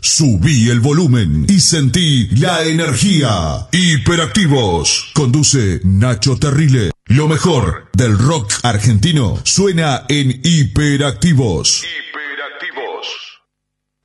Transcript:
Subí el volumen y sentí la energía. Hiperactivos. Conduce Nacho Terrile. Lo mejor del rock argentino suena en Hiperactivos.